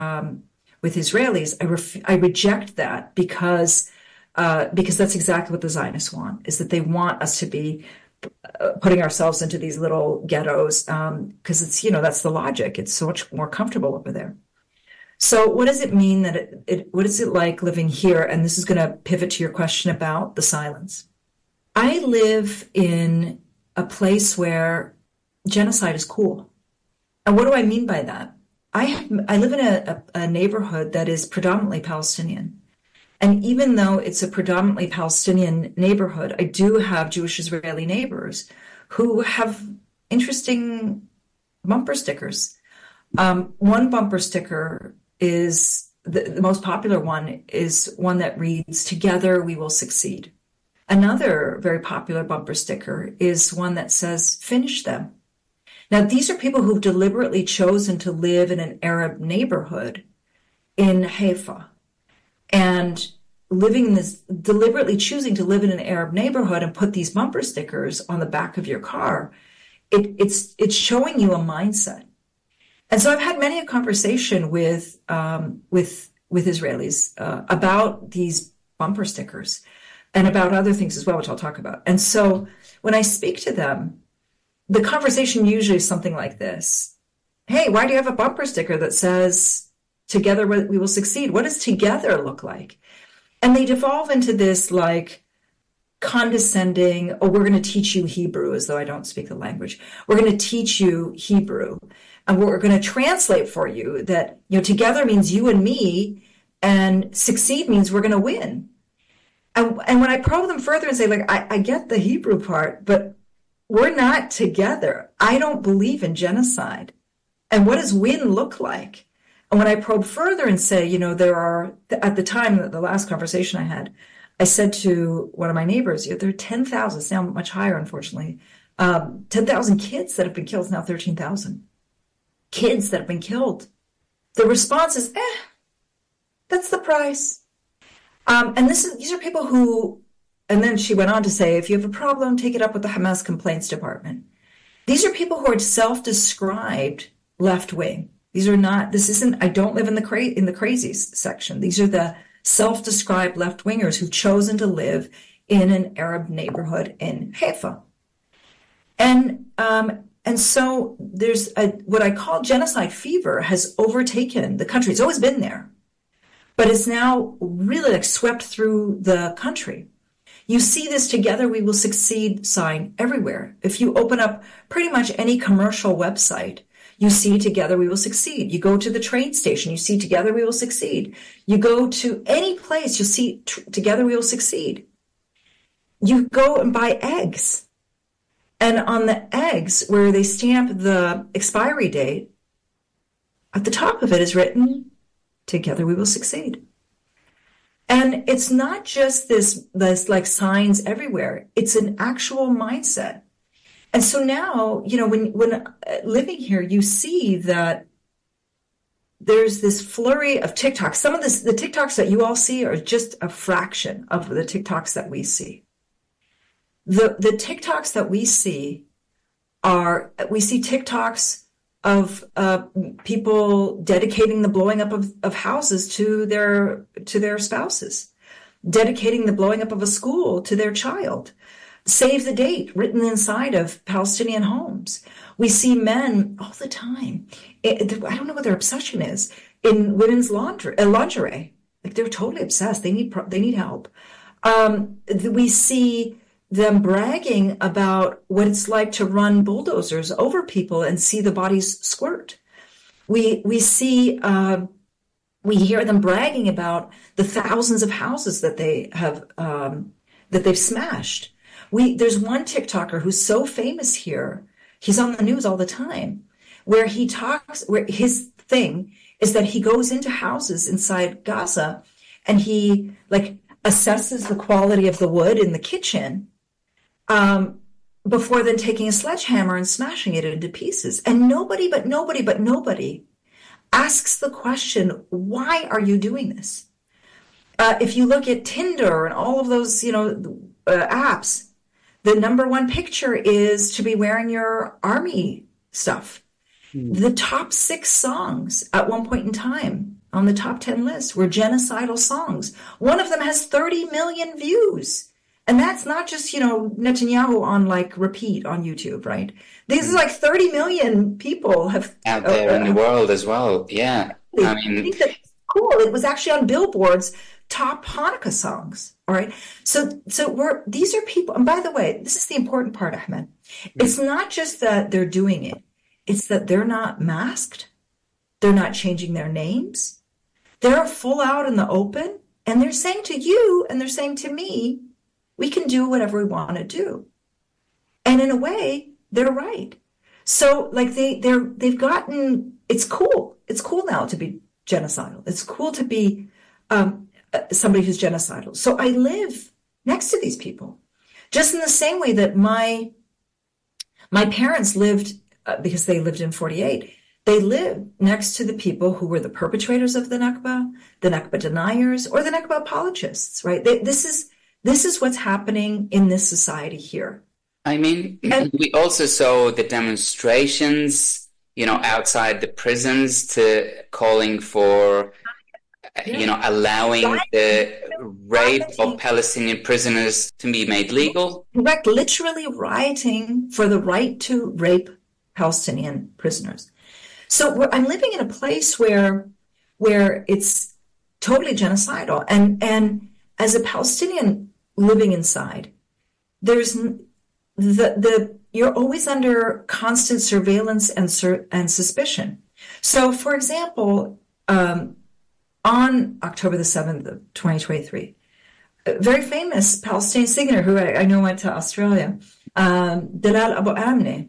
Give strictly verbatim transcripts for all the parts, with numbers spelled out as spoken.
um, with Israelis, I, ref I reject that because uh, because that's exactly what the Zionists want, is that they want us to be uh, putting ourselves into these little ghettos, um, because it's, you know, that's the logic. It's so much more comfortable over there. So what does it mean that it, it what is it like living here? And this is going to pivot to your question about the silence. I live in a place where genocide is cool. And what do I mean by that? I have, I live in a, a, a neighborhood that is predominantly Palestinian. And even though it's a predominantly Palestinian neighborhood, I do have Jewish Israeli neighbors who have interesting bumper stickers. Um, one bumper sticker is, the, the most popular one is one that reads, "Together we will succeed." Another very popular bumper sticker is one that says, "Finish them." Now, these are people who've deliberately chosen to live in an Arab neighborhood in Haifa. And living in this, deliberately choosing to live in an Arab neighborhood and put these bumper stickers on the back of your car, it, it's, it's showing you a mindset. And so I've had many a conversation with, um, with, with Israelis uh, about these bumper stickers and about other things as well, which I'll talk about. And so when I speak to them, the conversation usually is something like this. "Hey, why do you have a bumper sticker that says, 'Together we will succeed'? What does together look like?" And they devolve into this like condescending, "Oh, we're going to teach you Hebrew," as though I don't speak the language. "We're going to teach you Hebrew. And we're going to translate for you that, you know, together means you and me, and succeed means we're going to win." And, and when I probe them further and say, like, I, I get the Hebrew part, but we're not together. I don't believe in genocide. And what does win look like? And when I probe further and say, you know, there are, at the time, the last conversation I had, I said to one of my neighbors, you know, there are ten thousand, it's now much higher, unfortunately, um, ten thousand kids that have been killed, it's now thirteen thousand. Kids that have been killed. The response is, eh, that's the price. Um, and this is, these are people who, and then she went on to say, if you have a problem, take it up with the Hamas complaints department. These are people who are self-described left-wing. These are not, this isn't, I don't live in the cra in the crazies section. These are the self-described left-wingers who've chosen to live in an Arab neighborhood in Haifa. And, um, and so there's a, what I call genocide fever has overtaken the country. It's always been there, but it's now really like swept through the country. You see this "Together we will succeed" sign everywhere. If you open up pretty much any commercial website, you see "Together we will succeed." You go to the train station, you see "Together we will succeed." You go to any place, you'll see "Together we will succeed." You go and buy eggs. And on the eggs, where they stamp the expiry date, at the top of it is written, "Together we will succeed." And it's not just this, this like signs everywhere. It's an actual mindset. And so now, you know, when, when uh, living here, you see that there's this flurry of TikToks. Some of this, the TikToks that you all see are just a fraction of the TikToks that we see. The, the TikToks that we see are, we see TikToks of uh, people dedicating the blowing up of, of houses to their to their spouses, dedicating the blowing up of a school to their child, save the date written inside of Palestinian homes. We see men all the time. It, I don't know what their obsession is in women's laundry, uh, lingerie. Like they're totally obsessed. They need they need help. Um, we see them bragging about what it's like to run bulldozers over people and see the bodies squirt. We we see uh, we hear them bragging about the thousands of houses that they have um, that they've smashed. We there's one TikToker who's so famous here. He's on the news all the time, where he talks. Where his thing is that he goes into houses inside Gaza, and he like assesses the quality of the wood in the kitchen. Um, before then taking a sledgehammer and smashing it into pieces. And nobody but nobody but nobody asks the question, why are you doing this? Uh, if you look at Tinder and all of those, you know, uh, apps, the number one picture is to be wearing your army stuff. Mm. The top six songs at one point in time on the top ten list were genocidal songs. One of them has thirty million views. And that's not just, you know, Netanyahu on like repeat on YouTube, right? These are Mm. like thirty million people have Out uh, there in the uh, world as well. Yeah. I I mean, think that's cool. It was actually on Billboard's top Hanukkah songs. All right. So, so we're, these are people. And by the way, this is the important part, Ahmed. It's not just that they're doing it. It's that they're not masked. They're not changing their names. They're full out in the open. And they're saying to you, and they're saying to me, we can do whatever we want to do. And in a way, they're right. So like they, they're, they've gotten, it's cool. It's cool now to be genocidal. It's cool to be um, somebody who's genocidal. So I live next to these people, just in the same way that my my parents lived, uh, because they lived in forty-eight. They lived next to the people who were the perpetrators of the Nakba, the Nakba deniers, or the Nakba apologists. Right? They, this is this is what's happening in this society here. I mean, And we also saw the demonstrations, you know, outside the prisons to calling for, uh, you know, allowing the rape of Palestinian prisoners to be made legal. correct, literally rioting for the right to rape Palestinian prisoners. So we're, I'm living in a place where where it's totally genocidal, and and as a Palestinian living inside, there's n- the the you're always under constant surveillance and sur- and suspicion. So, for example, um, on October the seventh of twenty twenty-three, a very famous Palestinian singer who I, I know went to Australia, um, Dalal Abu Amne,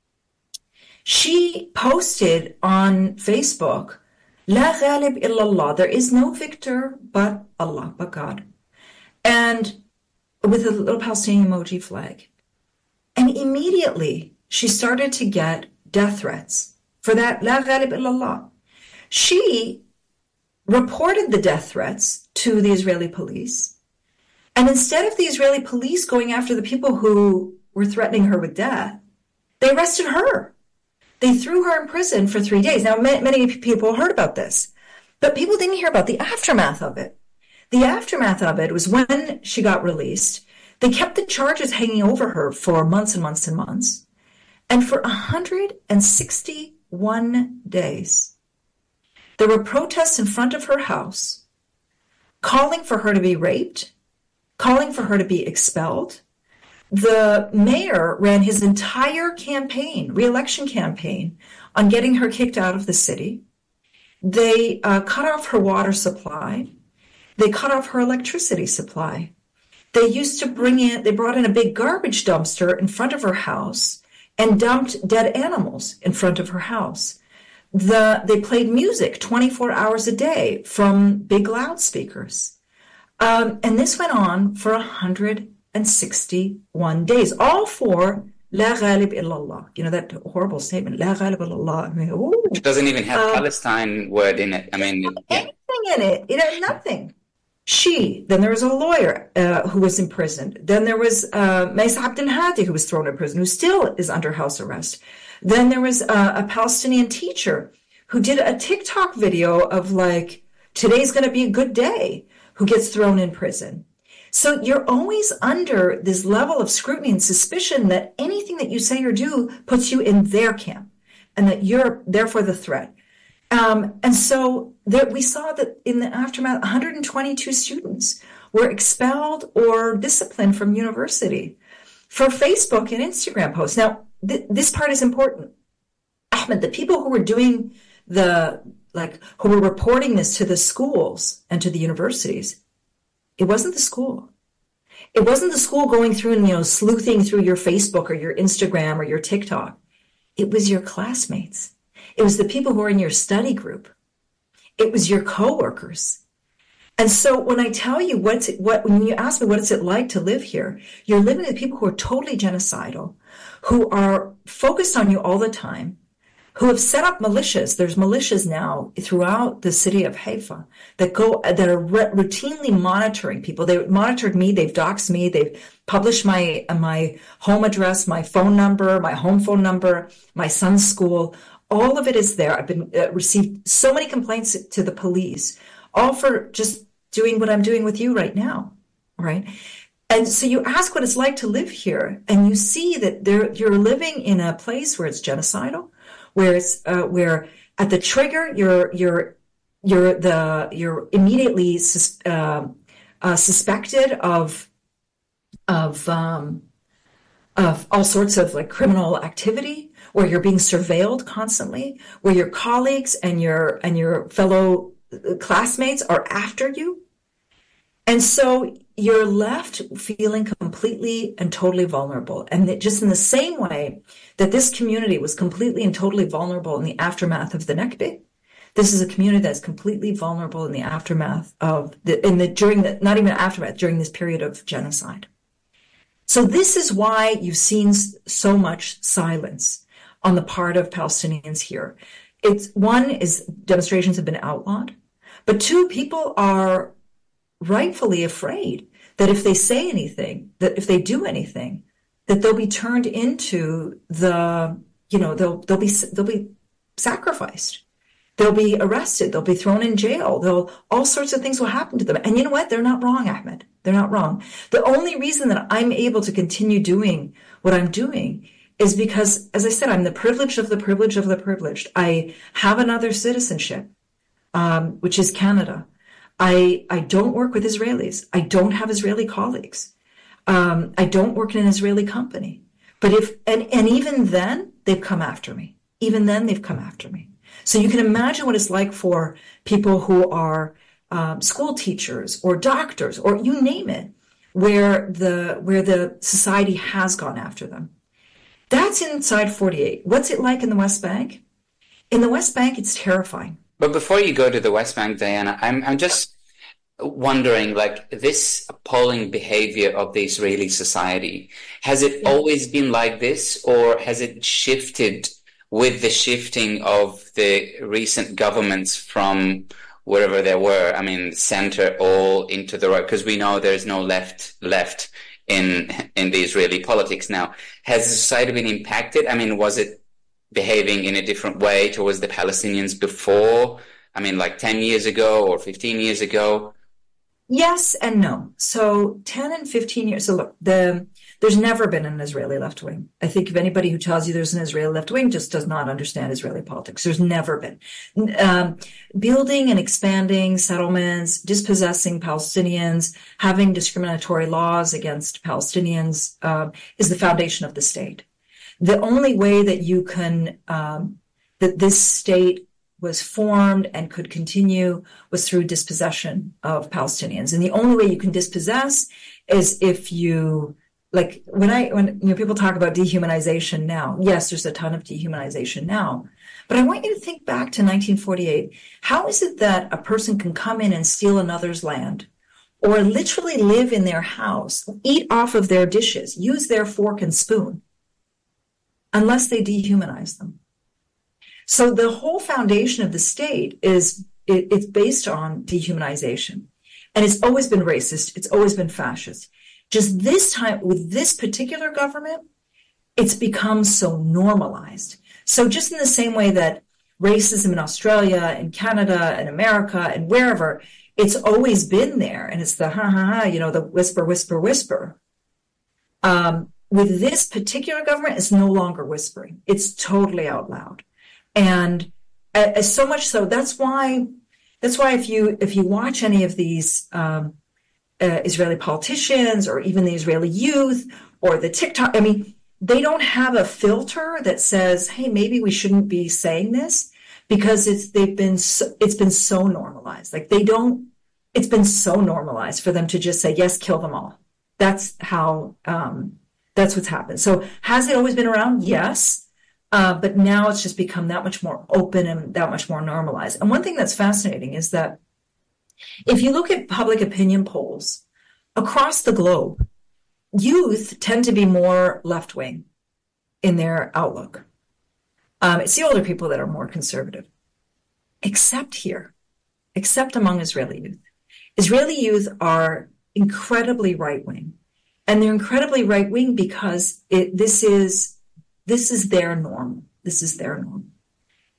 she posted on Facebook, La ghalib illallah, there is no victor but Allah, but God, and with a little Palestinian emoji flag. And immediately she started to get death threats for that, La ghalib illallah. She reported the death threats to the Israeli police. And instead of the Israeli police going after the people who were threatening her with death, they arrested her. They threw her in prison for three days. Now, many people heard about this, but people didn't hear about the aftermath of it. The aftermath of it was when she got released. They kept the charges hanging over her for months and months and months. And for one hundred sixty-one days, there were protests in front of her house, calling for her to be raped, calling for her to be expelled. The mayor ran his entire campaign, re-election campaign, on getting her kicked out of the city. They uh, cut off her water supply. They cut off her electricity supply. They used to bring in, they brought in a big garbage dumpster in front of her house and dumped dead animals in front of her house. The, they played music twenty-four hours a day from big loudspeakers. Um, and this went on for one hundred sixty-one days, all for La ghalib illallah. You know, that horrible statement, La ghalib illallah. I mean, ooh. It doesn't even have Um, Palestine word in it. I mean, yeah. anything in it. It had nothing. She, then there was a lawyer uh, who was imprisoned. Then there was uh, Maisa Abdel Hadi, who was thrown in prison, who still is under house arrest. Then there was uh, a Palestinian teacher who did a TikTok video of like, today's going to be a good day, who gets thrown in prison. So you're always under this level of scrutiny and suspicion that anything that you say or do puts you in their camp and that you're therefore the threat. Um, and so there, we saw that in the aftermath, one hundred twenty-two students were expelled or disciplined from university for Facebook and Instagram posts. Now, th- this part is important. Ahmed, the people who were doing the, like, who were reporting this to the schools and to the universities, it wasn't the school. It wasn't the school going through and, you know, sleuthing through your Facebook or your Instagram or your TikTok. It was your classmates. It was the people who were in your study group. It was your coworkers. And so when I tell you what's it, what, when you ask me what is it like to live here, you're living with people who are totally genocidal, who are focused on you all the time, who have set up militias. There's militias now throughout the city of Haifa that go, that are r- routinely monitoring people. They monitored me. They've doxed me. They've published my, my home address, my phone number, my home phone number, my son's school, all of it is there. I've been uh, received so many complaints to the police, all for just doing what I'm doing with you right now, right? And so you ask what it's like to live here, and you see that there you're living in a place where it's genocidal, where it's uh, where at the trigger you're you're you're the you're immediately sus- uh, uh, suspected of of um, of all sorts of like criminal activity, where you're being surveilled constantly, where your colleagues and your and your fellow classmates are after you. And so you're left feeling completely and totally vulnerable. And that just in the same way that this community was completely and totally vulnerable in the aftermath of the Nakba, this is a community that's completely vulnerable in the aftermath of the, in the, during the, not even aftermath, during this period of genocide. So this is why you've seen so much silence on the part of Palestinians here. It's one is demonstrations have been outlawed, but two, people are rightfully afraid that if they say anything, that if they do anything, that they'll be turned into the, you know, they'll they'll be they'll be sacrificed, they'll be arrested, they'll be thrown in jail, they'll all sorts of things will happen to them. And you know what? They're not wrong, Ahmed. They're not wrong. The only reason that I'm able to continue doing what I'm doing is because, as I said, I'm the privileged of the privileged of the privileged. I have another citizenship, um, which is Canada. I, I don't work with Israelis. I don't have Israeli colleagues. Um, I don't work in an Israeli company. But if, and, and even then, they've come after me. Even then, they've come after me. So you can imagine what it's like for people who are um, school teachers or doctors or you name it, where the, where the society has gone after them. That's inside forty-eight. What's it like in the West Bank? In the West Bank, it's terrifying. But before you go to the West Bank, Diana, I'm I'm just wondering, like, this appalling behavior of the Israeli society, has it yeah. always been like this, or has it shifted with the shifting of the recent governments from wherever they were, I mean, center all into the right? Because we know there's no left left in in the Israeli politics now. Has the society been impacted? I mean, was it behaving in a different way towards the Palestinians before? I mean, like ten years ago or fifteen years ago? Yes and no. So ten and fifteen years. So look, the, there's never been an Israeli left wing. I think if anybody who tells you there's an Israeli left wing just does not understand Israeli politics. There's never been. Um, building and expanding settlements, dispossessing Palestinians, having discriminatory laws against Palestinians uh, is the foundation of the state. The only way that you can, um, that this state was formed and could continue was through dispossession of Palestinians. And the only way you can dispossess is if you, like when I, when you know, people talk about dehumanization now, yes, there's a ton of dehumanization now, but I want you to think back to nineteen forty-eight. How is it that a person can come in and steal another's land or literally live in their house, eat off of their dishes, use their fork and spoon, unless they dehumanize them? So the whole foundation of the state is, it, it's based on dehumanization. And it's always been racist. It's always been fascist. Just this time, with this particular government, it's become so normalized. So just in the same way that racism in Australia and Canada and America and wherever, it's always been there. And it's the ha ha ha, you know, the whisper, whisper, whisper. Um, with this particular government, it's no longer whispering. It's totally out loud. And uh, so much so, that's why, that's why if you, if you watch any of these, um, uh, Israeli politicians or even the Israeli youth or the TikTok, I mean, they don't have a filter that says, hey, maybe we shouldn't be saying this, because it's, they've been, so, it's been so normalized. Like they don't, it's been so normalized for them to just say, yes, kill them all. That's how, um, that's what's happened. So has it always been around? Yes. Uh, but now it's just become that much more open and that much more normalized. And one thing that's fascinating is that if you look at public opinion polls across the globe, youth tend to be more left-wing in their outlook. Um, it's the older people that are more conservative, except here, except among Israeli youth. Israeli youth are incredibly right-wing, and they're incredibly right-wing because it, this is This is their norm. This is their norm.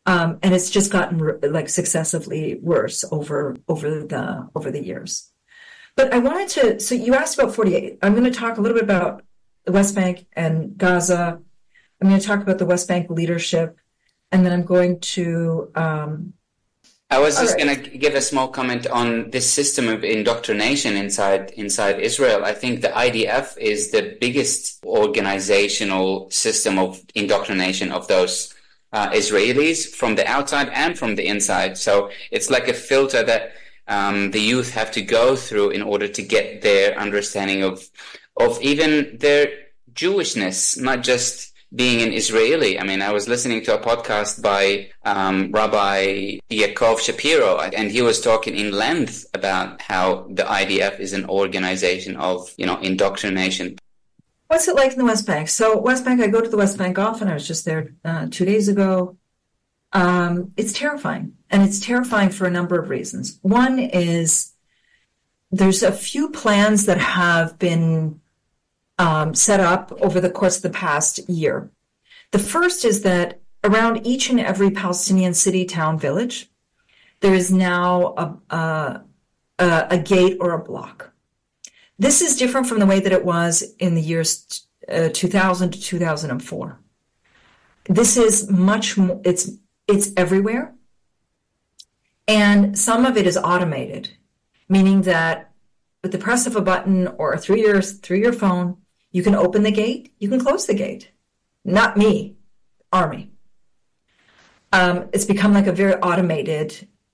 Um, and it's just gotten like successively worse over over the over the years. But I wanted to, so you asked about forty-eight. I'm going to talk a little bit about the West Bank and Gaza. I'm going to talk about the West Bank leadership, and then I'm going to. Um, I was just right. going to give a small comment on this system of indoctrination inside inside Israel. I think the I D F is the biggest organizational system of indoctrination of those uh, Israelis from the outside and from the inside. So it's like a filter that um, the youth have to go through in order to get their understanding of of even their Jewishness, not just being an Israeli. I mean, I was listening to a podcast by um, Rabbi Yaakov Shapiro, and he was talking in length about how the I D F is an organization of, you know, indoctrination. What's it like in the West Bank? So West Bank, I go to the West Bank often. I was just there uh, two days ago. Um, it's terrifying, and it's terrifying for a number of reasons. One is there's a few plans that have been Um, set up over the course of the past year. The first is that around each and every Palestinian city, town, village, there is now a, a, a gate or a block. This is different from the way that it was in the years uh, two thousand to two thousand four. This is much more, it's, it's everywhere. And some of it is automated, meaning that with the press of a button or through your, through your phone, you can open the gate, you can close the gate. Not me, Army. Um, it's become like a very automated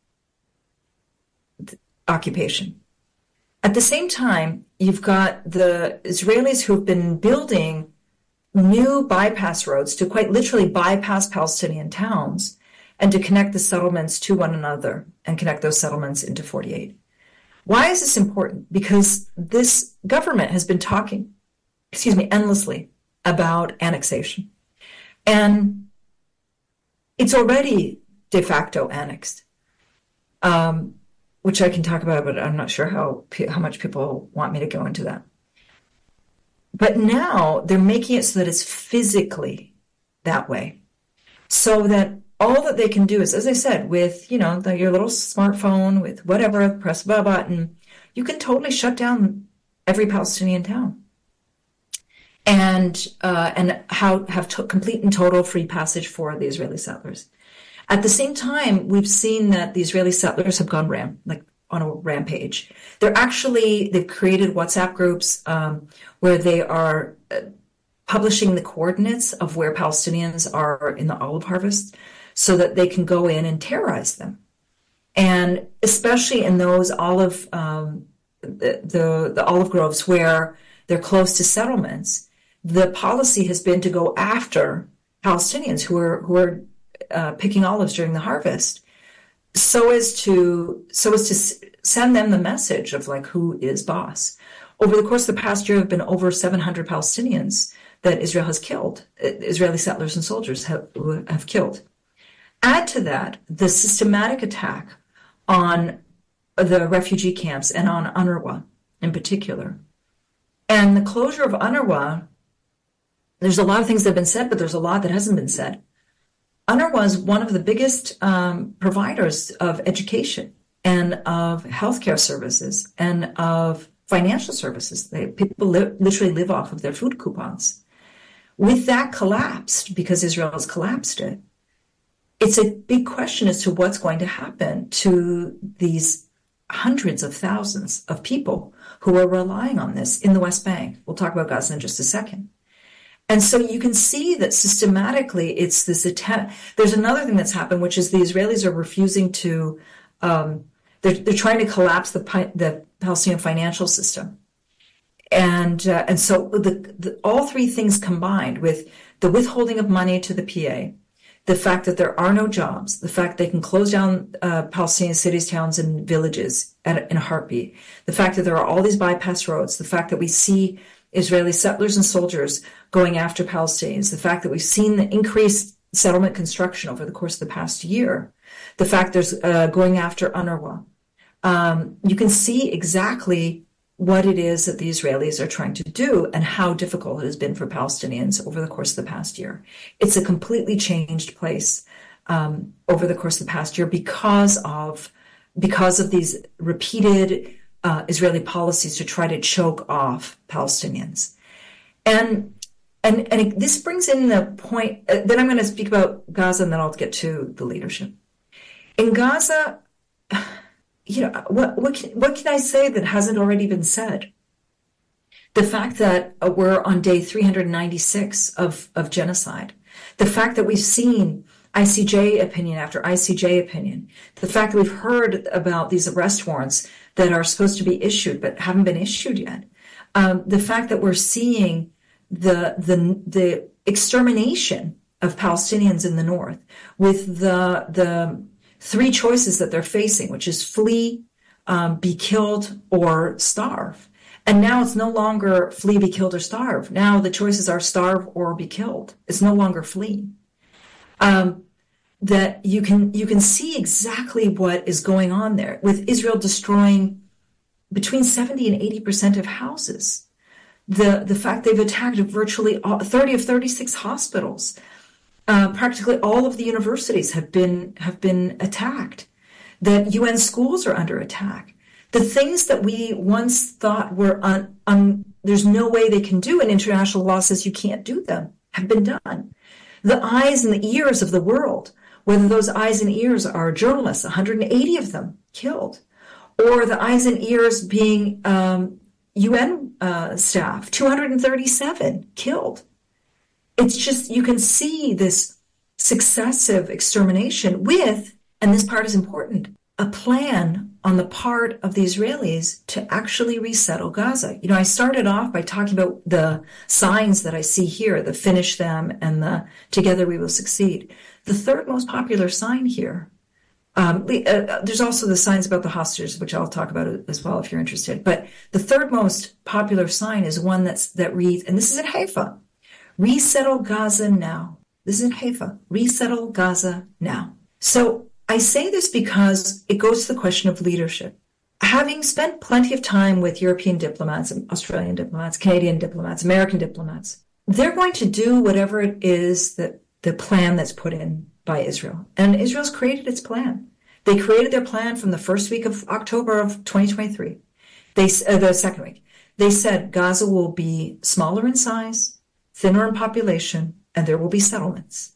occupation. At the same time, you've got the Israelis who've been building new bypass roads to quite literally bypass Palestinian towns and to connect the settlements to one another and connect those settlements into forty-eight. Why is this important? Because this government has been talking excuse me, endlessly about annexation. And it's already de facto annexed, um, which I can talk about, but I'm not sure how, how much people want me to go into that. But now they're making it so that it's physically that way, so that all that they can do is, as I said, with, you know, the, your little smartphone, with whatever, press a button, you can totally shut down every Palestinian town. And uh, and how have to complete and total free passage for the Israeli settlers. At the same time, we've seen that the Israeli settlers have gone ram like on a rampage. They're actually they've created WhatsApp groups um, where they are uh, publishing the coordinates of where Palestinians are in the olive harvest, so that they can go in and terrorize them. And especially in those olive um, the, the the olive groves where they're close to settlements, the policy has been to go after Palestinians who are who are uh, picking olives during the harvest, so as to so as to send them the message of like who is boss. Over the course of the past year, there have been over seven hundred Palestinians that Israel has killed. Israeli settlers and soldiers have have killed. Add to that the systematic attack on the refugee camps and on UNRWA in particular. And the closure of UNRWA, there's a lot of things that have been said, but there's a lot that hasn't been said. UNRWA is one of the biggest um, providers of education and of healthcare services and of financial services. They, people li- literally live off of their food coupons. With that collapsed, because Israel has collapsed it, it's a big question as to what's going to happen to these hundreds of thousands of people who are relying on this in the West Bank. We'll talk about Gaza in just a second. And so you can see that systematically it's this attempt. There's another thing that's happened, which is the Israelis are refusing to, um, they're, they're trying to collapse the, the Palestinian financial system. And uh, and so the, the, all three things combined with the withholding of money to the P A, the fact that there are no jobs, the fact they can close down uh, Palestinian cities, towns, and villages at, in a heartbeat, the fact that there are all these bypass roads, the fact that we see Israeli settlers and soldiers going after Palestinians, the fact that we've seen the increased settlement construction over the course of the past year, the fact there's uh, going after UNRWA. Um, you can see exactly what it is that the Israelis are trying to do and how difficult it has been for Palestinians over the course of the past year. It's a completely changed place. um, over the course of the past year because of because of these repeated uh, Israeli policies to try to choke off Palestinians. And and and it, this brings in the point. Uh, then I'm going to speak about Gaza, and then I'll get to the leadership. In Gaza, you know, what what can, what can I say that hasn't already been said? The fact that uh, we're on day three hundred ninety-six of of genocide, the fact that we've seen I C J opinion after I C J opinion, the fact that we've heard about these arrest warrants that are supposed to be issued but haven't been issued yet, um, the fact that we're seeing the the the extermination of Palestinians in the north with the the three choices that they're facing, which is flee, um, be killed, or starve. And now it's no longer flee, be killed, or starve. Now the choices are starve or be killed. It's no longer flee. Um, that you can you can see exactly what is going on there with Israel destroying between seventy and eighty percent of houses. The the fact they've attacked virtually all, thirty of thirty-six hospitals. Uh, practically all of the universities have been have been attacked. That U N schools are under attack. The things that we once thought were un, un, there's no way they can do, and international law says you can't do them, have been done. The eyes and the ears of the world, whether those eyes and ears are journalists, one hundred eighty of them killed, or the eyes and ears being um, U N uh, staff, two hundred thirty-seven killed. It's just, you can see this successive extermination with, and this part is important, a plan on the part of the Israelis to actually resettle Gaza. You know, I started off by talking about the signs that I see here, the finish them and the together we will succeed. The third most popular sign here, um, uh, there's also the signs about the hostages, which I'll talk about as well if you're interested. But the third most popular sign is one that's that reads, and this is in Haifa, resettle Gaza now. This is in Haifa, resettle Gaza now. So I say this because it goes to the question of leadership. Having spent plenty of time with European diplomats, Australian diplomats, Canadian diplomats, American diplomats, they're going to do whatever it is that the plan that's put in by Israel. And Israel's created its plan. They created their plan from the first week of October of twenty twenty-three. They, uh, the second week. They said Gaza will be smaller in size, thinner in population, and there will be settlements.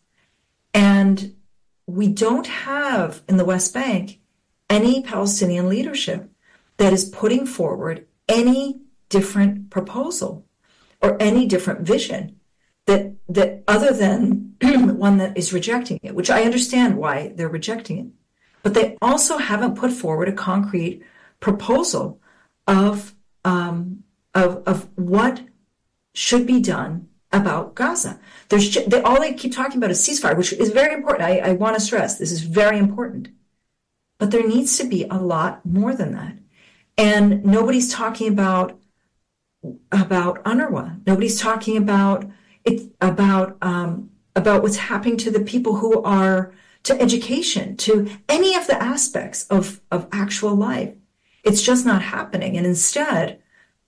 And we don't have in the West Bank any Palestinian leadership that is putting forward any different proposal or any different vision that that other than one that is rejecting it, which I understand why they're rejecting it. But they also haven't put forward a concrete proposal of um, of of what should be done about Gaza. There's they, all they keep talking about is ceasefire, which is very important. I, I want to stress this is very important. But there needs to be a lot more than that. And nobody's talking about about UNRWA. Nobody's talking about it about um, about what's happening to the people who are to education, to any of the aspects of, of actual life. It's just not happening. And instead,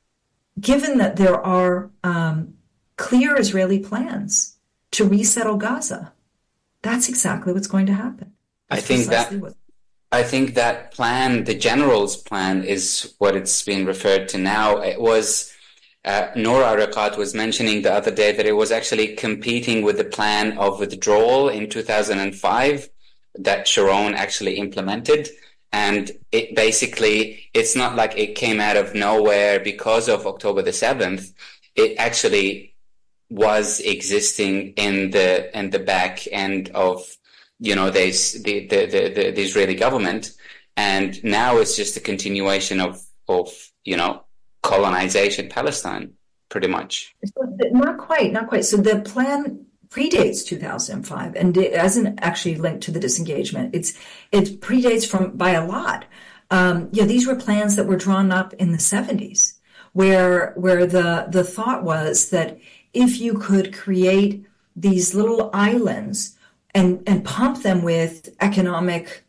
given that there are um, clear Israeli plans to resettle Gaza, that's exactly what's going to happen. That's I think that what... I think that plan, the general's plan, is what it's being referred to now. It was uh, Noor Arikat was mentioning the other day that it was actually competing with the plan of withdrawal in two thousand five that Sharon actually implemented. And it basically, it's not like it came out of nowhere because of October the seventh. It actually was existing in the in the back end of, you know, they, the, the, the, the Israeli government. And now it's just a continuation of, of, you know, colonization, Palestine, pretty much. Not quite, not quite. So the plan predates two thousand five and it isn't actually linked to the disengagement. It's it predates from by a lot. Um, yeah, these were plans that were drawn up in the seventies, where where the the thought was that if you could create these little islands and and pump them with economic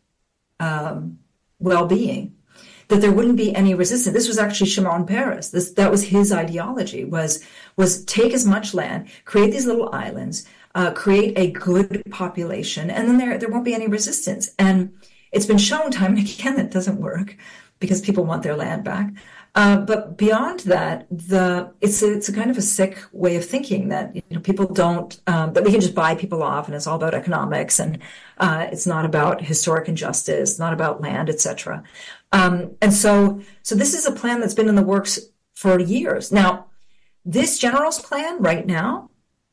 um, well-being, that there wouldn't be any resistance. This was actually Shimon Peres. This that was his ideology, was was take as much land, create these little islands, uh, create a good population, and then there, there won't be any resistance. And it's been shown time and again that doesn't work because people want their land back. Uh, but beyond that, the it's a, it's a kind of a sick way of thinking that you know people don't um, that we can just buy people off, and it's all about economics, and uh, it's not about historic injustice, not about land, et cetera. Um, and so, so this is a plan that's been in the works for years now. This general's plan right now,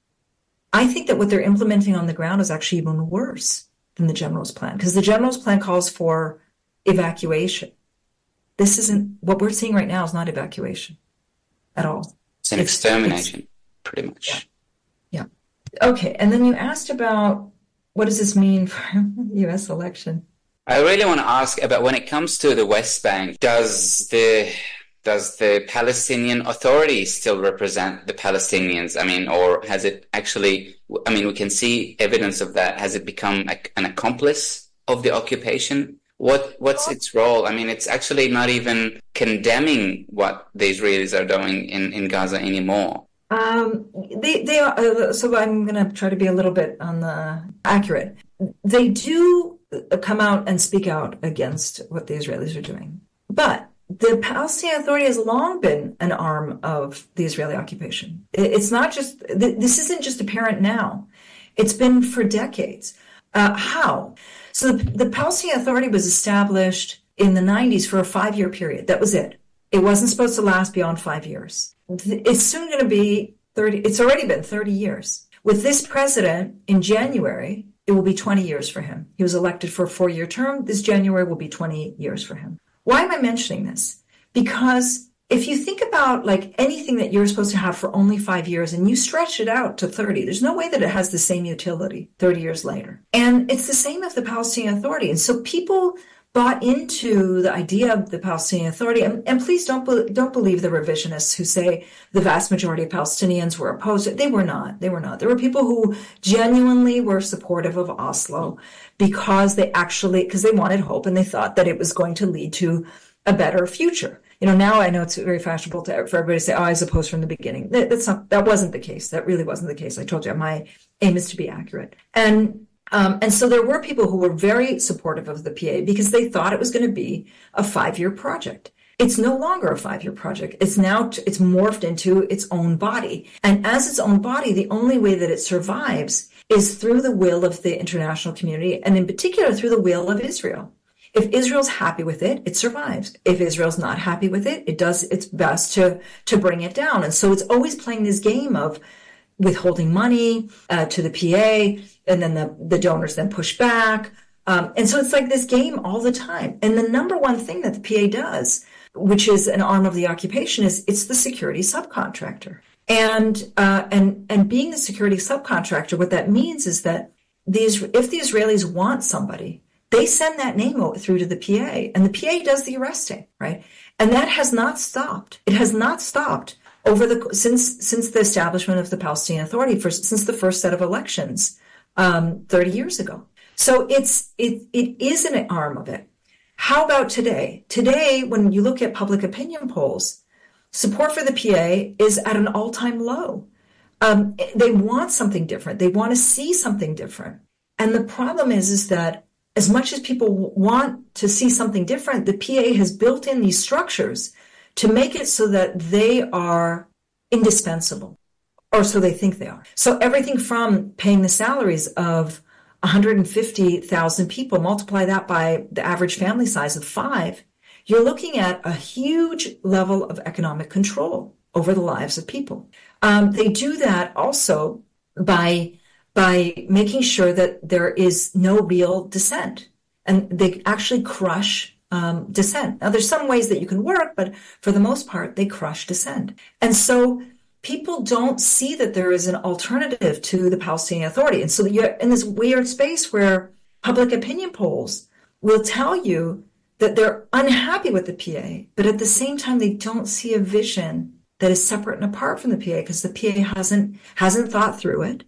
I think that what they're implementing on the ground is actually even worse than the general's plan, because the general's plan calls for evacuation. This isn't, what we're seeing right now is not evacuation at all. It's an extermination, it's, pretty much. Yeah. yeah. Okay. And then you asked about what does this mean for the U S election? I really want to ask about when it comes to the West Bank, does the does the Palestinian Authority still represent the Palestinians? I mean, or has it actually, I mean, we can see evidence of that. Has it become a, an accomplice of the occupation? What what's its role? I mean, it's actually not even condemning what the Israelis are doing in, in Gaza anymore. Um, they they are, uh, so I'm going to try to be a little bit on the accurate. They do come out and speak out against what the Israelis are doing, but the Palestinian Authority has long been an arm of the Israeli occupation. It's not just this isn't just apparent now; it's been for decades. Uh, how? So the, the Palestinian Authority was established in the nineties for a five-year period. That was it. It wasn't supposed to last beyond five years. It's soon going to be thirty. It's already been thirty years. With this president in January, it will be twenty years for him. He was elected for a four-year term. This January will be twenty years for him. Why am I mentioning this? Because if you think about like anything that you're supposed to have for only five years and you stretch it out to thirty, there's no way that it has the same utility thirty years later. And it's the same of the Palestinian Authority. And so people bought into the idea of the Palestinian Authority. And, and please don't, be, don't believe the revisionists who say the vast majority of Palestinians were opposed. They were not. They were not. There were people who genuinely were supportive of Oslo because they actually, because they wanted hope and they thought that it was going to lead to a better future. You know, now I know it's very fashionable to, for everybody to say, oh, I was opposed from the beginning. That, that's not, that wasn't the case. That really wasn't the case. I told you, my aim is to be accurate. And, um, and so there were people who were very supportive of the P A because they thought it was going to be a five-year project. It's no longer a five-year project. It's now, it's morphed into its own body. And as its own body, the only way that it survives is through the will of the international community, and in particular through the will of Israel. If Israel's happy with it, it survives. If Israel's not happy with it, it does its best to, to bring it down. And so it's always playing this game of withholding money uh, to the P A, and then the, the donors then push back. Um, and so it's like this game all the time. And the number one thing that the P A does, which is an arm of the occupation, is it's the security subcontractor. And uh, and and being the security subcontractor, what that means is that these, if the Israelis want somebody, they send that name through to the P A, and the P A does the arresting, right? And that has not stopped. It has not stopped over the since since the establishment of the Palestinian Authority, for since the first set of elections um, thirty years ago. So it's it it is an arm of it. How about today? Today, when you look at public opinion polls, support for the P A is at an all-time low. Um, they want something different. They want to see something different. And the problem is, is that as much as people want to see something different, the P A has built in these structures to make it so that they are indispensable, or so they think they are. So everything from paying the salaries of one hundred fifty thousand people, multiply that by the average family size of five, you're looking at a huge level of economic control over the lives of people. Um, they do that also by by making sure that there is no real dissent. And they actually crush um, dissent. Now, there's some ways that you can work, but for the most part, they crush dissent. And so people don't see that there is an alternative to the Palestinian Authority. And so you're in this weird space where public opinion polls will tell you that they're unhappy with the P A, but at the same time, they don't see a vision that is separate and apart from the P A because the P A hasn't hasn't thought through it.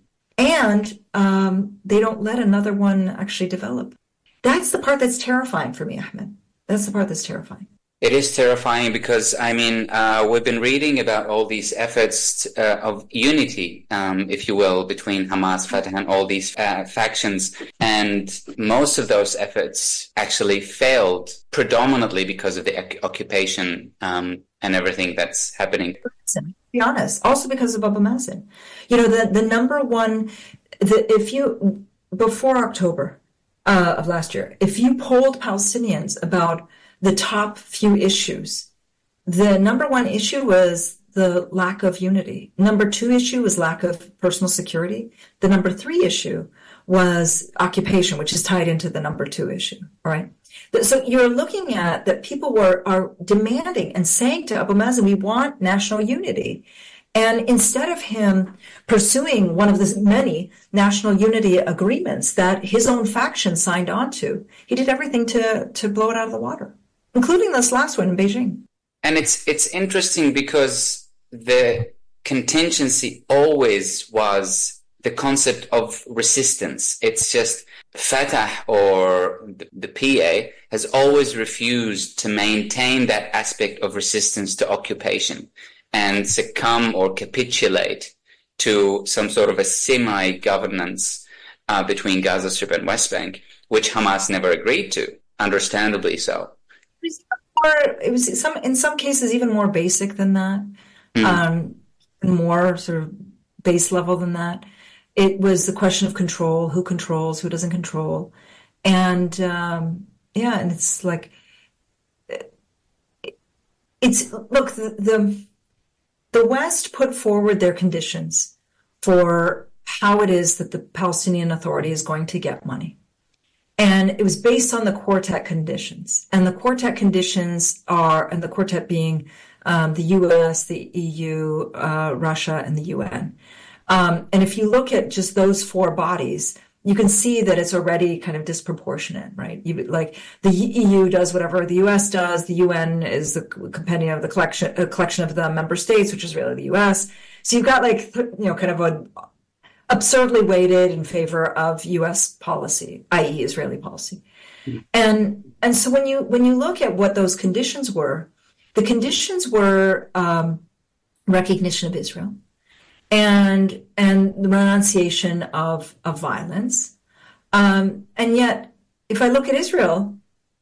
And um, they don't let another one actually develop. That's the part that's terrifying for me, Ahmed. That's the part that's terrifying. It is terrifying because, I mean, uh, we've been reading about all these efforts uh, of unity, um, if you will, between Hamas, Fatah, and all these uh, factions. And most of those efforts actually failed predominantly because of the occupation um, and everything that's happening. To be honest, also because of Abu Mazen. You know, the, the number one, the, if you, before October uh, of last year, if you polled Palestinians about the top few issues, the number one issue was the lack of unity. Number two issue was lack of personal security. The number three issue was occupation, which is tied into the number two issue, all right? So you're looking at that people were are demanding and saying to Abu Mazen, we want national unity. And instead of him pursuing one of the many national unity agreements that his own faction signed on to, he did everything to, to blow it out of the water, including this last one in Beijing. And it's it's interesting because the contingency always was the concept of resistance. It's just Fatah or the, the P A has always refused to maintain that aspect of resistance to occupation and succumb or capitulate to some sort of a semi-governance uh, between Gaza Strip and West Bank, which Hamas never agreed to, understandably so. Or it was some, in some cases, even more basic than that, mm. um, more sort of base level than that. It was the question of control, who controls, who doesn't control. And um, yeah, and it's like, it's, look, the, the, the West put forward their conditions for how it is that the Palestinian Authority is going to get money. And it was based on the Quartet conditions. And the Quartet conditions are, and the Quartet being um, the U S, the E U, uh, Russia, and the U N. Um, and if you look at just those four bodies, you can see that it's already kind of disproportionate, right? You, like the E U does whatever the U S does. The U N is the compendium of the collection, a collection of the member states, which is really the U S. So you've got like, you know, kind of a absurdly weighted in favor of U S policy, that is. Israeli policy. Mm-hmm. And and so when you when you look at what those conditions were, the conditions were um, recognition of Israel and and the renunciation of, of violence. Um, and yet, if I look at Israel,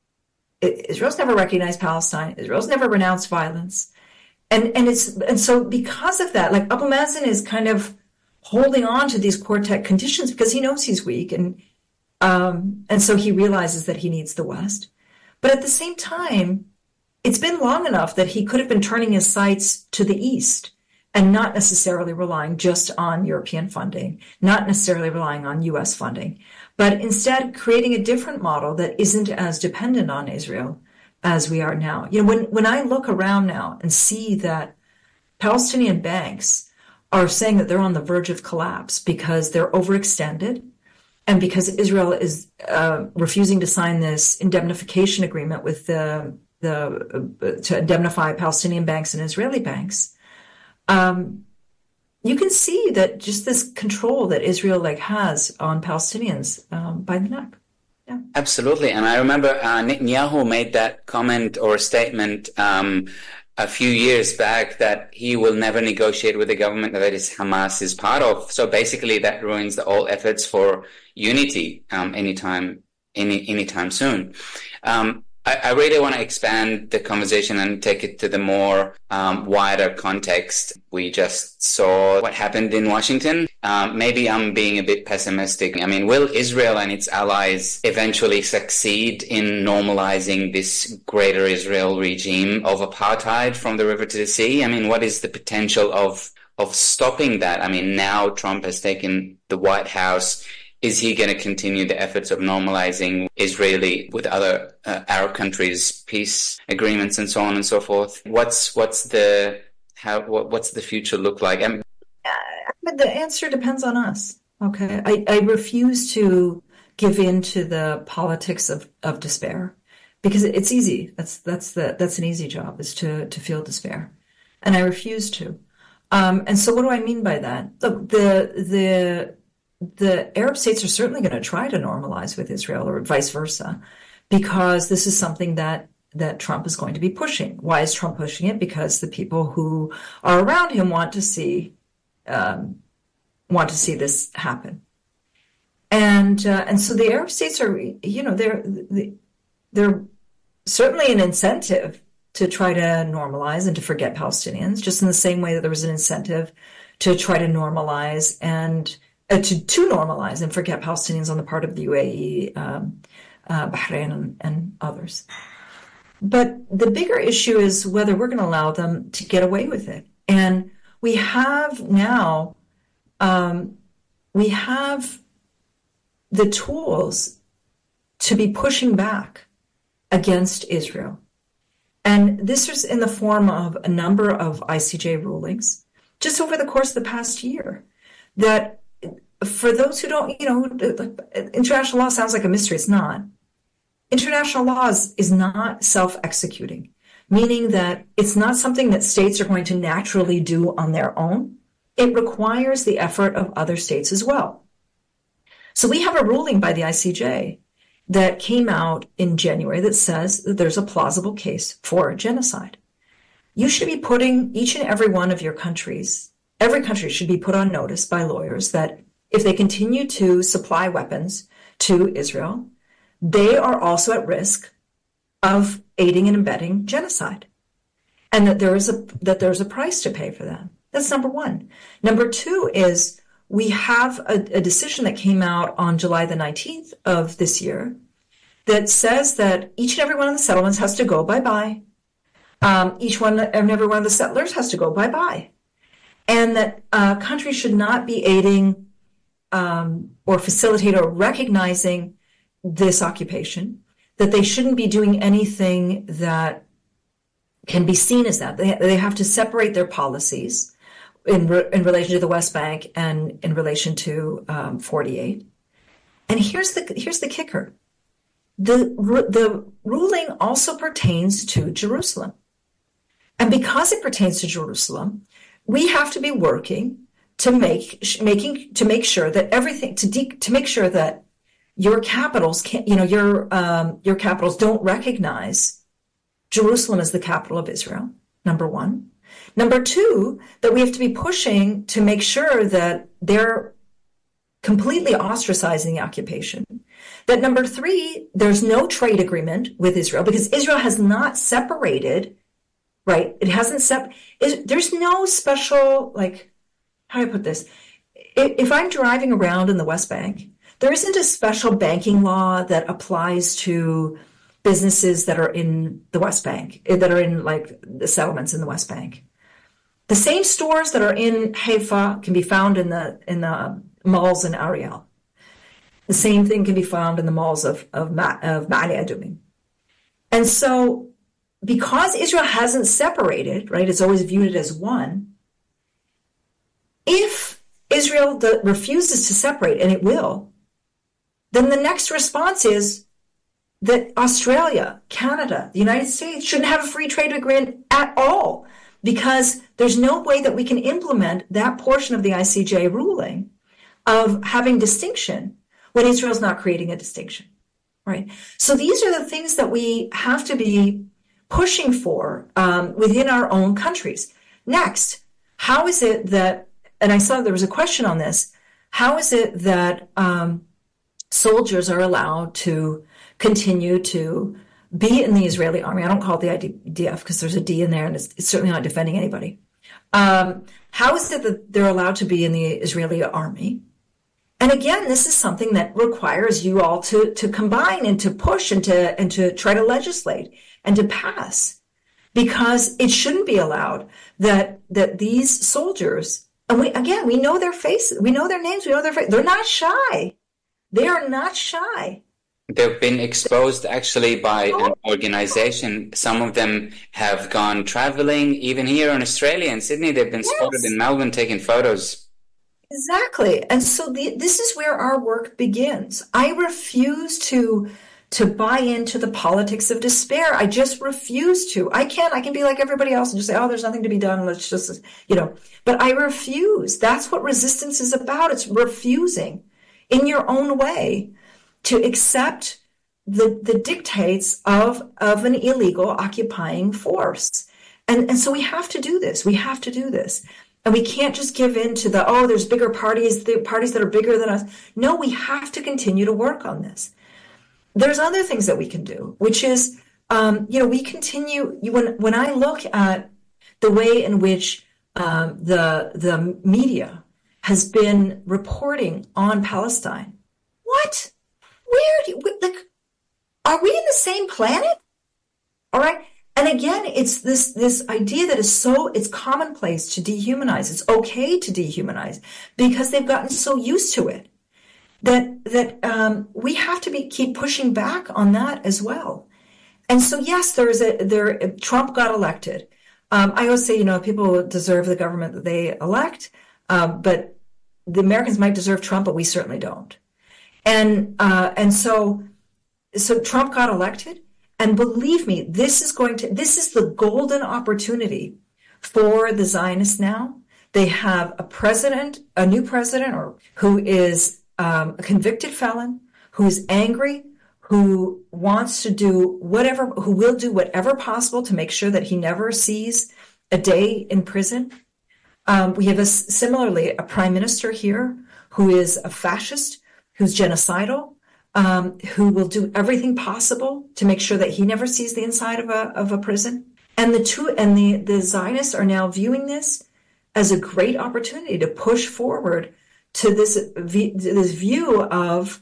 it, Israel's never recognized Palestine. Israel's never renounced violence. And and it's and so because of that, like Abu Mazen is kind of holding on to these Quartet conditions because he knows he's weak, and um, and so he realizes that he needs the West. But at the same time, it's been long enough that he could have been turning his sights to the East and not necessarily relying just on European funding, not necessarily relying on U S funding, but instead creating a different model that isn't as dependent on Israel as we are now. You know, when, when I look around now and see that Palestinian banks are saying that they're on the verge of collapse because they're overextended and because Israel is uh, refusing to sign this indemnification agreement with the, the uh, to indemnify Palestinian banks and Israeli banks, um, you can see that just this control that Israel like has on Palestinians um, by the neck. Yeah. Absolutely. And I remember uh, Netanyahu made that comment or statement um, a few years back that he will never negotiate with a government that is Hamas is part of. So basically that ruins all efforts for unity um, anytime, any, anytime soon. Um, I, I really want to expand the conversation and take it to the more um, wider context. We just saw what happened in Washington. Um, maybe I'm being a bit pessimistic. I mean, will Israel and its allies eventually succeed in normalizing this greater Israel regime of apartheid from the river to the sea? I mean, what is the potential of of stopping that? I mean, now Trump has taken the White House. Is he going to continue the efforts of normalizing Israeli with other uh, Arab countries, peace agreements, and so on and so forth? What's what's the how what, what's the future look like? I mean, But the answer depends on us. Okay, I, I refuse to give in to the politics of, of despair because it's easy. That's that's the that's an easy job is to to feel despair, and I refuse to. Um, and so, what do I mean by that? Look, the the the Arab states are certainly going to try to normalize with Israel or vice versa, because this is something that that Trump is going to be pushing. Why is Trump pushing it? Because the people who are around him want to see um, want to see this happen. And uh, and so the Arab states are, you know, they're they're certainly an incentive to try to normalize and to forget Palestinians, just in the same way that there was an incentive to try to normalize and uh, to to normalize and forget Palestinians on the part of the U A E, um, uh, Bahrain, and, and others. But the bigger issue is whether we're going to allow them to get away with it. And we have now, um, we have the tools to be pushing back against Israel. And this is in the form of a number of I C J rulings just over the course of the past year that, for those who don't, you know, international law sounds like a mystery. It's not. International law is, is not self-executing, meaning that it's not something that states are going to naturally do on their own. It requires the effort of other states as well. So we have a ruling by the I C J that came out in January that says that there's a plausible case for genocide. You should be putting each and every one of your countries, every country should be put on notice by lawyers that if they continue to supply weapons to Israel, they are also at risk of aiding and abetting genocide, and that there is a that there's a price to pay for that. That's number one. Number two is we have a, a decision that came out on July the nineteenth of this year that says that each and every one of the settlements has to go bye-bye. Um, each one and every one of the settlers has to go bye-bye. And that uh, countries should not be aiding um, or facilitate or recognizing this occupation, that they shouldn't be doing anything that can be seen as that. They, they have to separate their policies in, re, in relation to the West Bank and in relation to um, forty-eight. And here's the here's the kicker. The, the ruling also pertains to Jerusalem. And because it pertains to Jerusalem, we have to be working to make making to make sure that everything to de, to make sure that your capitals can't, you know, your um, your capitals don't recognize Jerusalem as the capital of Israel. Number one. Number two, that we have to be pushing to make sure that they're completely ostracizing the occupation. That number three, there's no trade agreement with Israel because Israel has not separated, right? It hasn't sep. It, there's no special, like, how do I put this? If, if I'm driving around in the West Bank, there isn't a special banking law that applies to businesses that are in the West Bank, that are in like the settlements in the West Bank. The same stores that are in Haifa can be found in the in the malls in Ariel. The same thing can be found in the malls of of, Ma, of Ma'ale Adumim. And so, because Israel hasn't separated, right, it's always viewed as one. If Israel the, refuses to separate, and it will, then the next response is that Australia, Canada, the United States shouldn't have a free trade agreement at all, because there's no way that we can implement that portion of the I C J ruling of having distinction when Israel's not creating a distinction, right? So these are the things that we have to be pushing for um, within our own countries. Next, how is it that, and I saw there was a question on this, how is it that um, soldiers are allowed to continue to be in the Israeli army? I don't call it the I D F because there's a D in there and it's, it's certainly not defending anybody. Um, how is it that they're allowed to be in the Israeli army? And again, this is something that requires you all to, to combine and to push and to, and to try to legislate and to pass, because it shouldn't be allowed that, that these soldiers, and we, again, we know their faces, we know their names, we know their faces. They're not shy. They are not shy. They've been exposed actually by an organization. Some of them have gone traveling, even here in Australia and Sydney. They've been Yes. spotted in Melbourne taking photos. Exactly. And so the, this is where our work begins. I refuse to to buy into the politics of despair. I just refuse to. I can't. I can be like everybody else and just say, oh, there's nothing to be done. Let's just, you know, but I refuse. That's what resistance is about. It's refusing in your own way to accept the, the dictates of, of an illegal occupying force. And, and so we have to do this. We have to do this. And we can't just give in to the, oh, there's bigger parties, the parties that are bigger than us. No, we have to continue to work on this. There's other things that we can do, which is, um, you know, we continue, you, when, when I look at the way in which um, the, the media has been reporting on Palestine, what? Where do you, like, are we in the same planet? All right. And again, it's this, this idea that is so, it's commonplace to dehumanize. It's okay to dehumanize because they've gotten so used to it that, that, um, we have to be, keep pushing back on that as well. And so, yes, there is a, there, Trump got elected. Um, I always say, you know, people deserve the government that they elect, um, but the Americans might deserve Trump, but we certainly don't. And, uh, and so, so Trump got elected. And believe me, this is going to, this is the golden opportunity for the Zionists now. They have a president, a new president, or who is um, a convicted felon, who is angry, who wants to do whatever, who will do whatever possible to make sure that he never sees a day in prison. Um, we have a, similarly a prime minister here who is a fascist, who's genocidal, Um, who will do everything possible to make sure that he never sees the inside of a of a prison. And the two and the, the Zionists are now viewing this as a great opportunity to push forward to this this view of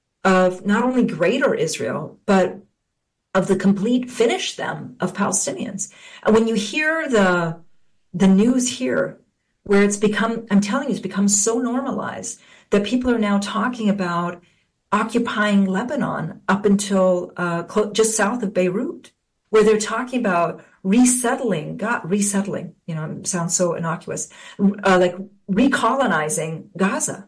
of not only greater Israel, but of the complete finish them of Palestinians. And when you hear the the news here, where it's become, I'm telling you, it's become so normalized that people are now talking about occupying Lebanon up until uh, close, just south of Beirut, where they're talking about resettling, God, resettling, you know, it sounds so innocuous, uh, like recolonizing Gaza.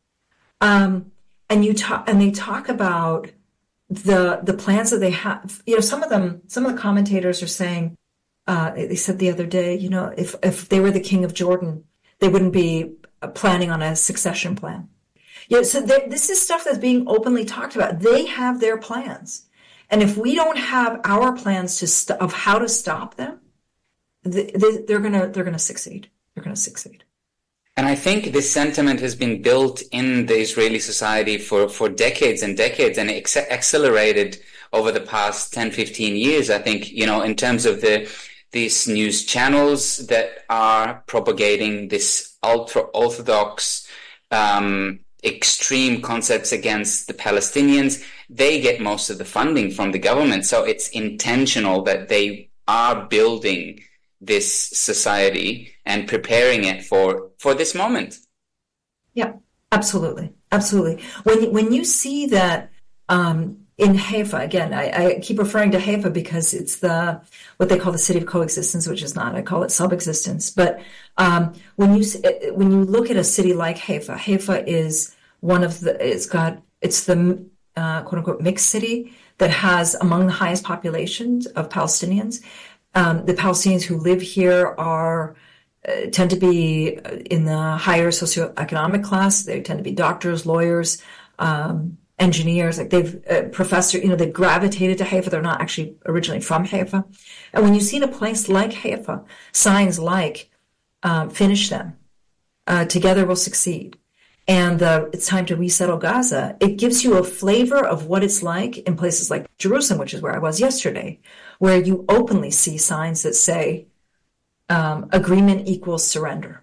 Um, and you talk, and they talk about the the plans that they have. You know, some of them, some of the commentators are saying, uh, they said the other day, you know, if if they were the king of Jordan, they wouldn't be planning on a succession plan. Yeah, so this is stuff that's being openly talked about. They have their plans. And if we don't have our plans to st- of how to stop them, they, they're going to they're going to succeed. They're going to succeed. And I think this sentiment has been built in the Israeli society for, for decades and decades, and ex- accelerated over the past ten, fifteen years. I think, you know, in terms of the these news channels that are propagating this ultra-Orthodox um extreme concepts against the Palestinians, they get most of the funding from the government. So it's intentional that they are building this society and preparing it for, for this moment. Yeah, absolutely. Absolutely. When, when you see that um, in Haifa, again, I, I keep referring to Haifa because it's the what they call the city of coexistence, which is not. I call it subexistence. But um, when you when you look at a city like Haifa, Haifa is one of the. It's got it's the uh, quote unquote mixed city that has among the highest populations of Palestinians. Um, the Palestinians who live here are uh, tend to be in the higher socioeconomic class. They tend to be doctors, lawyers. Um, engineers, like they've uh, professor, you know, they've gravitated to Haifa. They're not actually originally from Haifa. And when you see in a place like Haifa, signs like, um, finish them, uh, together we'll succeed. And, uh, it's time to resettle Gaza. It gives you a flavor of what it's like in places like Jerusalem, which is where I was yesterday, where you openly see signs that say, um, agreement equals surrender.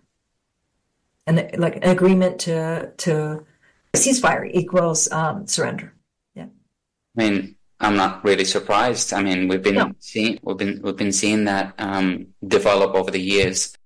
And the, like an agreement to, to, ceasefire equals um, surrender. Yeah. I mean, I'm not really surprised. I mean, we've been no. seeing we've been we've been seeing that um, develop over the years.